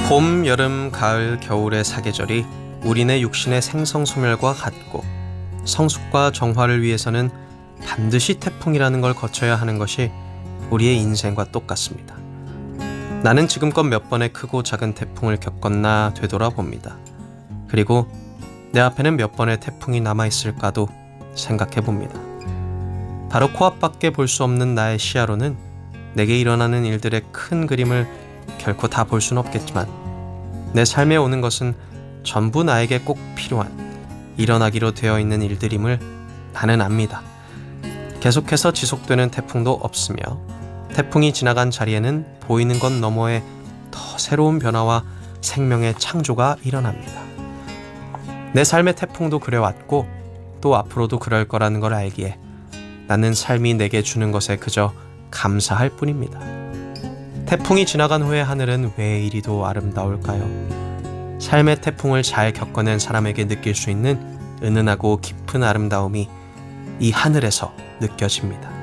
봄, 여름, 가을, 겨울의 사계절이 우리네 육신의 생성소멸과 같고 성숙과 정화를 위해서는 반드시 태풍이라는 걸 거쳐야 하는 것이 우리의 인생과 똑같습니다. 나는 지금껏 몇 번의 크고 작은 태풍을 겪었나 되돌아봅니다. 그리고 내 앞에는 몇 번의 태풍이 남아있을까도 생각해봅니다. 바로 코앞밖에 볼 수 없는 나의 시야로는 내게 일어나는 일들의 큰 그림을 결코 다 볼 수는 없겠지만 내 삶에 오는 것은 전부 나에게 꼭 필요한 일어나기로 되어 있는 일들임을 나는 압니다. 계속해서 지속되는 태풍도 없으며 태풍이 지나간 자리에는 보이는 것 너머에 더 새로운 변화와 생명의 창조가 일어납니다. 내 삶의 태풍도 그래왔고 또 앞으로도 그럴 거라는 걸 알기에 나는 삶이 내게 주는 것에 그저 감사할 뿐입니다. 태풍이 지나간 후에 하늘은 왜 이리도 아름다울까요? 삶의 태풍을 잘 겪어낸 사람에게 느낄 수 있는 은은하고 깊은 아름다움이 이 하늘에서 느껴집니다.